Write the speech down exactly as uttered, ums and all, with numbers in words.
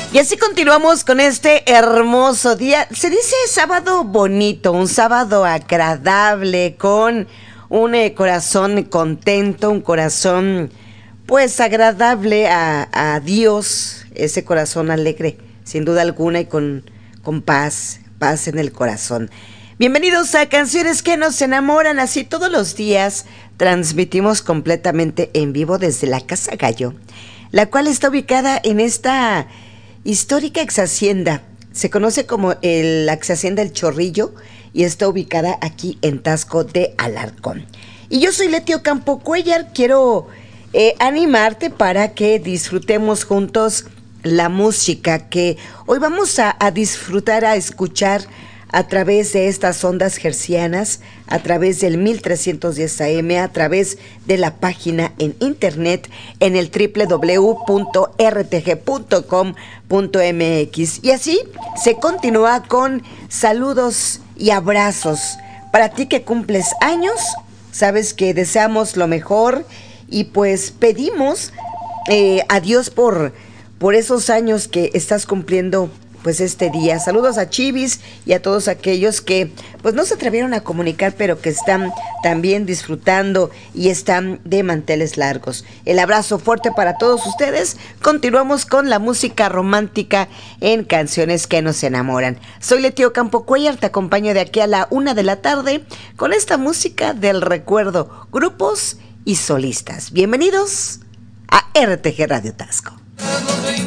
Y así continuamos con este hermoso día. Se dice sábado bonito, un sábado agradable, con un eh, corazón contento, un corazón pues agradable a, a Dios, ese corazón alegre, sin duda alguna, y con, con paz, paz en el corazón. Bienvenidos a Canciones que nos enamoran. Así todos los días transmitimos completamente en vivo desde la Casa Gallo, la cual está ubicada en esta histórica ex hacienda. Se conoce como el ex hacienda El Chorrillo y está ubicada aquí en Taxco de Alarcón. Y yo soy Leti Ocampo Cuellar. Quiero eh, animarte para que disfrutemos juntos la música que hoy vamos a, a disfrutar, a escuchar a través de estas ondas hercianas, a través del mil trescientos diez A M, a través de la página en internet en el doble u doble u doble u punto r t g punto com punto m x. Y así se continúa con saludos y abrazos. Para ti que cumples años, sabes que deseamos lo mejor y pues pedimos eh, a Dios por, por esos años que estás cumpliendo pues este día. Saludos a Chivis y a todos aquellos que pues no se atrevieron a comunicar, pero que están también disfrutando y están de manteles largos. El abrazo fuerte para todos ustedes. Continuamos con la música romántica en Canciones que nos enamoran. Soy Leti Ocampo Cuellar, te acompaño de aquí a la una de la tarde con esta música del recuerdo, grupos y solistas. Bienvenidos a R T G Radio Taxco.